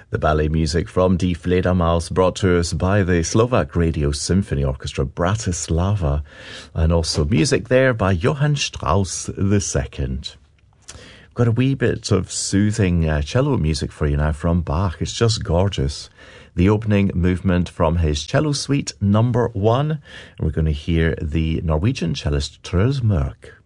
The ballet music from Die Fledermaus, brought to us by the Slovak Radio Symphony Orchestra Bratislava, and also music there by Johann Strauss II. Got a wee bit of soothing cello music for you now from Bach. It's just gorgeous. The opening movement from his Cello Suite No. 1. And we're going to hear the Norwegian cellist Truls Mørk.